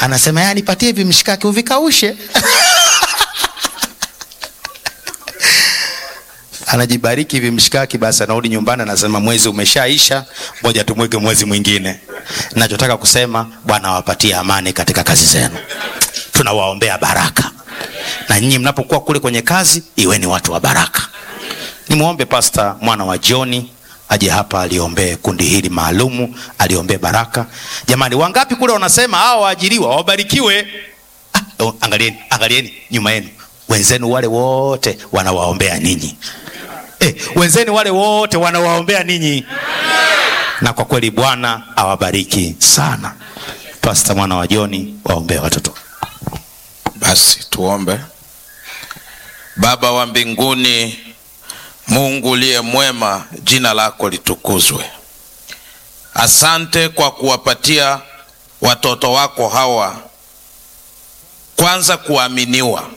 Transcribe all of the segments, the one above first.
Anasema yani nipatie hivi mshikaki uvikaushe. Anajibariki hivi mshikaki, basi anarudi nyumbani anasema mwezi umeshaisha, ngoja tumweke mwezi mwingine. Ninachotaka kusema, Bwana awapatie amani katika kazi zenu. Tunawaombea baraka. Na nyinyi mnapokuwa kule kwenye kazi, iweni watu wa baraka. Nimuombe Pastor mwana wa John aje hapa aliombee kundi hili maalumu, aliombee baraka. Jamani, wangapi kule wanasema hao waajiriwa wabarikiwe? Angalieni nyuma yenu. Wenzenu wale wote wanawaombea ninyi. Wenzenu wale wote wanawaombea ninyi. Na kwa kweli Bwana awabariki sana. Pastor mwana wa John, waombee watoto. Basi tuombe. Baba wa mbinguni, Mungu uliye mwema, jina lako litukuzwe. Asante kwa kuwapatia watoto wako hawa kwanza kuaminiwa.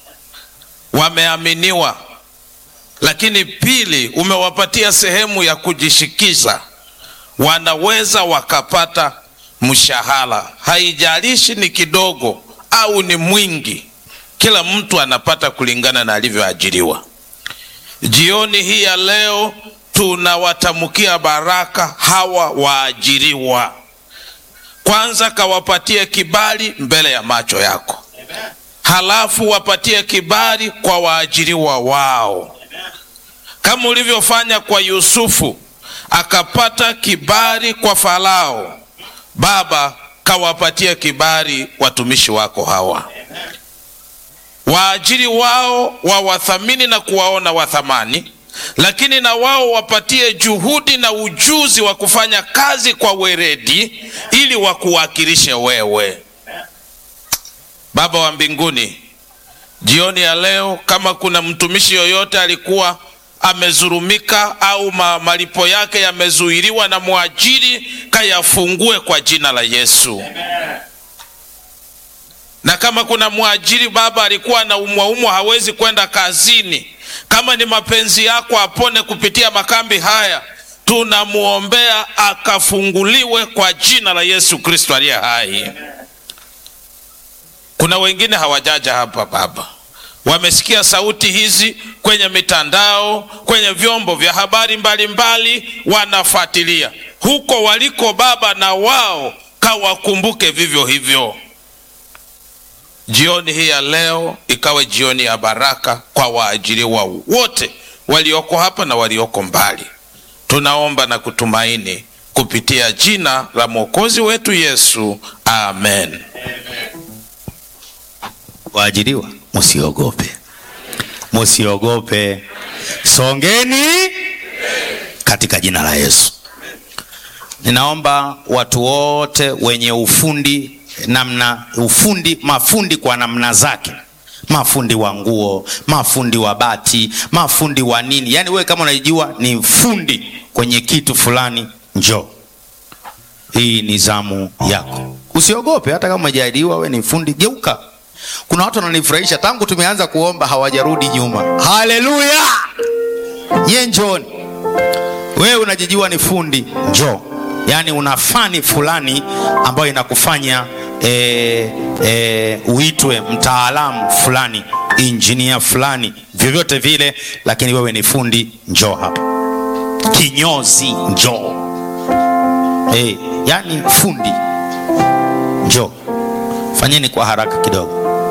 Wameaminiwa, lakini pili umewapatia sehemu ya kujishikiza. Wanaweza wakapata mshahara, haijalishi ni kidogo au ni mwingi. Kila mtu anapata kulingana na alivyoajiriwa. Jioni hii ya leo tunawatamukia baraka hawa waajiriwa. Kwanza kawapatie kibali mbele ya macho yako. Halafu wapatie kibali kwa waajiriwa wao. Kama ulivyofanya kwa Yusufu, akapata kibali kwa Farao. Baba, kawapatie kibali watumishi wako hawa. Waajiri wao wawathamini na kuwaona wathamani, lakini na wao wapatie juhudi na ujuzi wa kufanya kazi kwa weledi ili wakuwakilishe wewe. Baba wa mbinguni, jioni ya leo kama kuna mtumishi yoyote alikuwa amezurumika au malipo yake yamezuiliwa na mwajiri, kayafungue kwa jina la Yesu. Na kama kuna mwajiri Baba alikuwa na umwa hawezi kwenda kazini, kama ni mapenzi yako apone kupitia makambi haya, tunamuombea akafunguliwe kwa jina la Yesu Kristo aliye hai. Kuna wengine hawajaja hapa Baba, wamesikia sauti hizi kwenye mitandao, kwenye vyombo vya habari mbalimbali, wanafuatilia huko waliko Baba, na wao kawakumbuke vivyo hivyo. Jioni hii ya leo ikawe jioni ya baraka kwa waajiriwa wote walioko hapa na walioko mbali. Tunaomba na kutumaini kupitia jina la Mwokozi wetu Yesu, amen. Waajiriwa, msiogope. Msiogope. Songeni katika jina la Yesu. Ninaomba watu wote wenye ufundi, mafundi kwa namna zake. Mafundi wa nguo, mafundi wa bati, mafundi wa nini. Yaani wewe kama unajua ni fundi kwenye kitu fulani, njoo. Hii ni zamu yako. Usiogope hata kama umejaliwa wewe ni fundi, geuka. Kuna watu wananifurahisha tangu tumeanza kuomba hawajarudi nyuma. Haleluya! Njooni. Wewe unajijua ni fundi, njoo. Yaani una fani fulani ambayo inakufanya uitwe mtaalamu fulani, engineer fulani, vyovyote vile, lakini wewe ni fundi, njoo hapa. Kinyozi, njoo. Yaani fundi, njoo. Fanyeni kwa haraka kidogo.